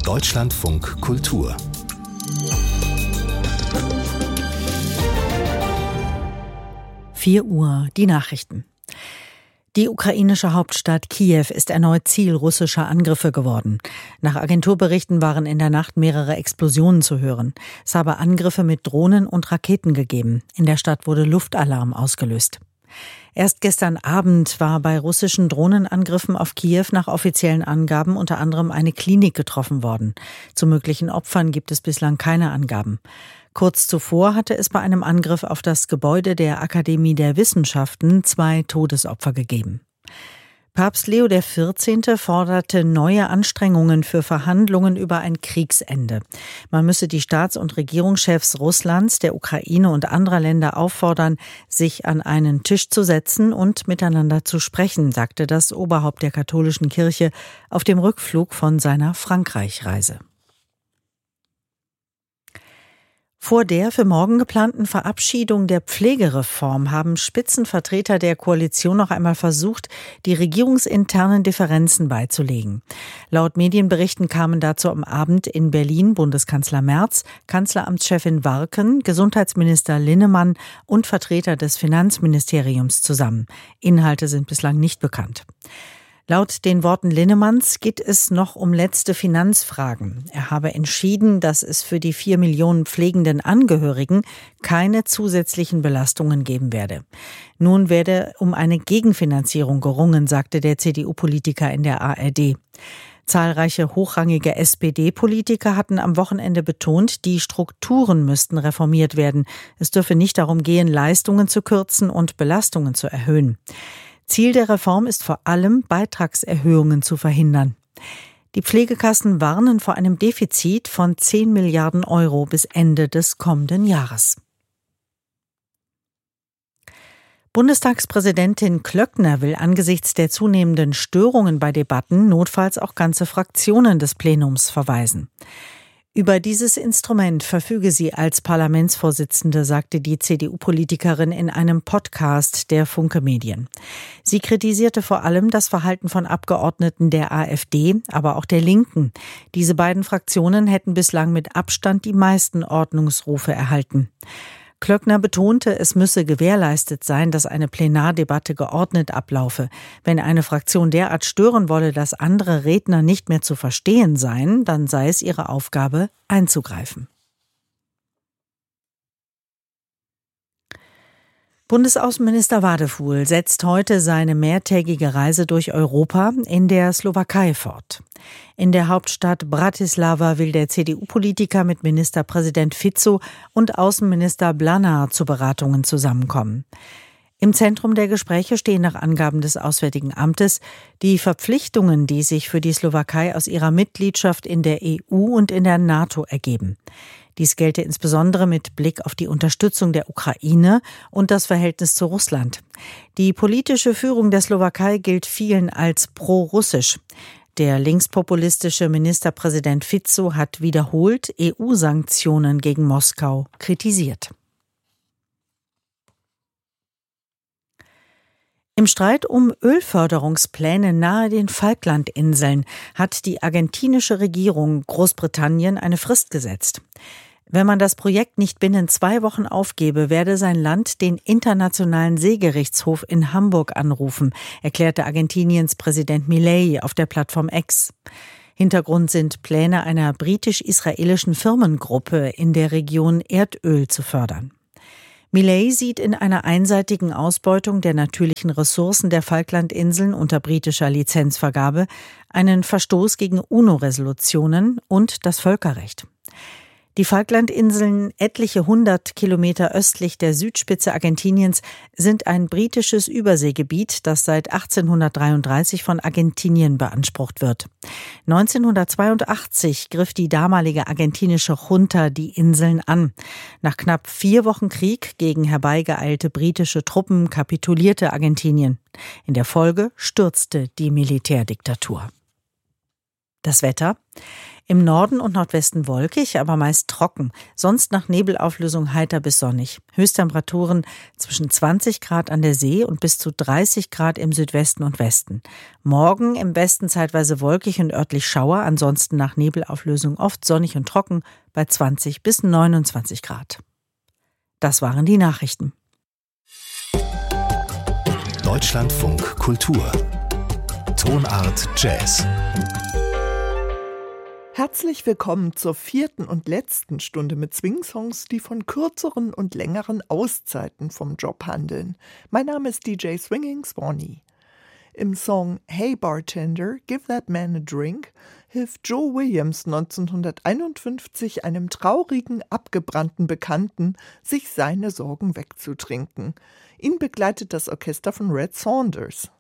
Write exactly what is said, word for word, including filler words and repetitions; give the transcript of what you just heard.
Deutschlandfunk Kultur. vier Uhr, die Nachrichten. Die ukrainische Hauptstadt Kiew ist erneut Ziel russischer Angriffe geworden. Nach Agenturberichten waren in der Nacht mehrere Explosionen zu hören. Es habe Angriffe mit Drohnen und Raketen gegeben. In der Stadt wurde Luftalarm ausgelöst. Erst gestern Abend war bei russischen Drohnenangriffen auf Kiew nach offiziellen Angaben unter anderem eine Klinik getroffen worden. Zu möglichen Opfern gibt es bislang keine Angaben. Kurz zuvor hatte es bei einem Angriff auf das Gebäude der Akademie der Wissenschaften zwei Todesopfer gegeben. Papst Leo der Vierzehnte forderte neue Anstrengungen für Verhandlungen über ein Kriegsende. Man müsse die Staats- und Regierungschefs Russlands, der Ukraine und anderer Länder auffordern, sich an einen Tisch zu setzen und miteinander zu sprechen, sagte das Oberhaupt der katholischen Kirche auf dem Rückflug von seiner Frankreich-Reise. Vor der für morgen geplanten Verabschiedung der Pflegereform haben Spitzenvertreter der Koalition noch einmal versucht, die regierungsinternen Differenzen beizulegen. Laut Medienberichten kamen dazu am Abend in Berlin Bundeskanzler Merz, Kanzleramtschefin Warken, Gesundheitsminister Linnemann und Vertreter des Finanzministeriums zusammen. Inhalte sind bislang nicht bekannt. Laut den Worten Linnemanns geht es noch um letzte Finanzfragen. Er habe entschieden, dass es für die vier Millionen pflegenden Angehörigen keine zusätzlichen Belastungen geben werde. Nun werde um eine Gegenfinanzierung gerungen, sagte der C D U-Politiker in der A R D. Zahlreiche hochrangige S P D-Politiker hatten am Wochenende betont, die Strukturen müssten reformiert werden. Es dürfe nicht darum gehen, Leistungen zu kürzen und Belastungen zu erhöhen. Ziel der Reform ist vor allem, Beitragserhöhungen zu verhindern. Die Pflegekassen warnen vor einem Defizit von zehn Milliarden Euro bis Ende des kommenden Jahres. Bundestagspräsidentin Klöckner will angesichts der zunehmenden Störungen bei Debatten notfalls auch ganze Fraktionen des Plenums verweisen. Über dieses Instrument verfüge sie als Parlamentsvorsitzende, sagte die C D U-Politikerin in einem Podcast der Funke Medien. Sie kritisierte vor allem das Verhalten von Abgeordneten der AfD, aber auch der Linken. Diese beiden Fraktionen hätten bislang mit Abstand die meisten Ordnungsrufe erhalten. Klöckner betonte, es müsse gewährleistet sein, dass eine Plenardebatte geordnet ablaufe. Wenn eine Fraktion derart stören wolle, dass andere Redner nicht mehr zu verstehen seien, dann sei es ihre Aufgabe, einzugreifen. Bundesaußenminister Wadefuhl setzt heute seine mehrtägige Reise durch Europa in der Slowakei fort. In der Hauptstadt Bratislava will der C D U-Politiker mit Ministerpräsident Fico und Außenminister Blanár zu Beratungen zusammenkommen. Im Zentrum der Gespräche stehen nach Angaben des Auswärtigen Amtes die Verpflichtungen, die sich für die Slowakei aus ihrer Mitgliedschaft in der E U und in der NATO ergeben. Dies gelte insbesondere mit Blick auf die Unterstützung der Ukraine und das Verhältnis zu Russland. Die politische Führung der Slowakei gilt vielen als pro-russisch. Der linkspopulistische Ministerpräsident Fico hat wiederholt E U-Sanktionen gegen Moskau kritisiert. Im Streit um Ölförderungspläne nahe den Falklandinseln hat die argentinische Regierung Großbritannien eine Frist gesetzt. Wenn man das Projekt nicht binnen zwei Wochen aufgebe, werde sein Land den Internationalen Seegerichtshof in Hamburg anrufen, erklärte Argentiniens Präsident Milei auf der Plattform X. Hintergrund sind Pläne einer britisch-israelischen Firmengruppe, in der Region Erdöl zu fördern. Milei sieht in einer einseitigen Ausbeutung der natürlichen Ressourcen der Falklandinseln unter britischer Lizenzvergabe einen Verstoß gegen UNO-Resolutionen und das Völkerrecht. Die Falklandinseln, etliche hundert Kilometer östlich der Südspitze Argentiniens, sind ein britisches Überseegebiet, das seit achtzehnhundertdreiunddreißig von Argentinien beansprucht wird. neunzehnhundertzweiundachtzig griff die damalige argentinische Junta die Inseln an. Nach knapp vier Wochen Krieg gegen herbeigeeilte britische Truppen kapitulierte Argentinien. In der Folge stürzte die Militärdiktatur. Das Wetter. Im Norden und Nordwesten wolkig, aber meist trocken. Sonst nach Nebelauflösung heiter bis sonnig. Höchsttemperaturen zwischen zwanzig Grad an der See und bis zu dreißig Grad im Südwesten und Westen. Morgen im Westen zeitweise wolkig und örtlich Schauer, ansonsten nach Nebelauflösung oft sonnig und trocken bei zwanzig bis neunundzwanzig Grad. Das waren die Nachrichten. Deutschlandfunk Kultur. Tonart Jazz. Herzlich willkommen zur vierten und letzten Stunde mit Swing-Songs, die von kürzeren und längeren Auszeiten vom Job handeln. Mein Name ist D J Swinging Swanee. Im Song Hey Bartender, Give That Man a Drink hilft Joe Williams neunzehnhunderteinundfünfzig einem traurigen, abgebrannten Bekannten, sich seine Sorgen wegzutrinken. Ihn begleitet das Orchester von Red Saunders.